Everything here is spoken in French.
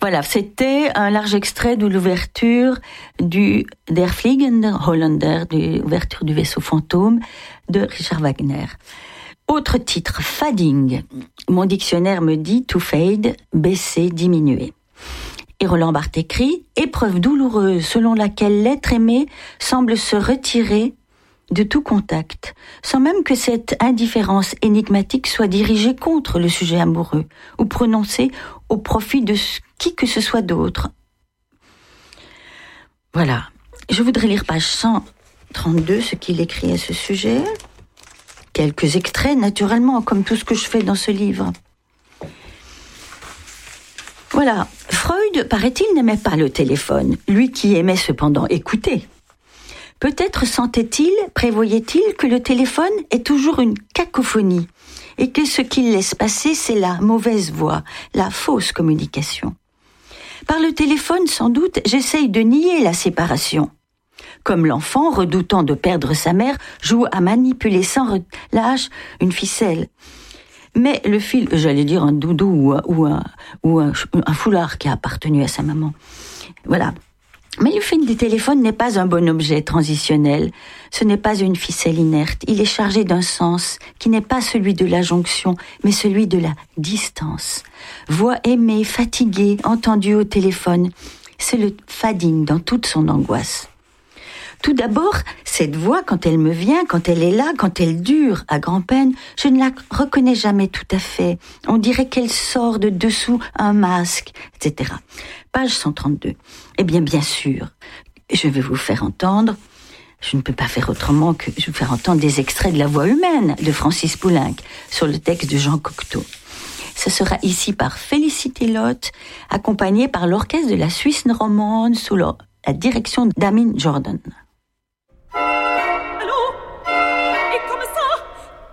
Voilà, c'était un large extrait de l'ouverture Der Fliegende Holländer, de l'ouverture du vaisseau fantôme de Richard Wagner. Autre titre, fading. Mon dictionnaire me dit to fade, baisser, diminuer. Et Roland Barthes écrit « Épreuve douloureuse selon laquelle l'être aimé semble se retirer de tout contact, sans même que cette indifférence énigmatique soit dirigée contre le sujet amoureux ou prononcée au profit de qui que ce soit d'autre. » Voilà. Je voudrais lire page 132, ce qu'il écrit à ce sujet. Quelques extraits, naturellement, comme tout ce que je fais dans ce livre. Voilà. Freud, paraît-il, n'aimait pas le téléphone, lui qui aimait cependant écouter. Peut-être sentait-il, prévoyait-il que le téléphone est toujours une cacophonie et que ce qu'il laisse passer, c'est la mauvaise voix, la fausse communication. Par le téléphone, sans doute, j'essaye de nier la séparation. Comme l'enfant, redoutant de perdre sa mère, joue à manipuler sans relâche une ficelle. Mais le fil, j'allais dire un doudou ou un foulard qui a appartenu à sa maman. Voilà. Mais le fil du téléphone n'est pas un bon objet transitionnel. Ce n'est pas une ficelle inerte. Il est chargé d'un sens qui n'est pas celui de la jonction, mais celui de la distance. Voix aimée, fatiguée, entendue au téléphone. C'est le fading dans toute son angoisse. Tout d'abord, cette voix, quand elle me vient, quand elle est là, quand elle dure à grand-peine, je ne la reconnais jamais tout à fait. On dirait qu'elle sort de dessous un masque, etc. Page 132. Eh bien sûr, je vais vous faire entendre, je ne peux pas faire autrement que je vous faire entendre des extraits de La Voix humaine de Francis Poulenc sur le texte de Jean Cocteau. Ce sera ici par Félicité Lotte, accompagnée par l'orchestre de la Suisse romande sous la direction d'Amine Jordan.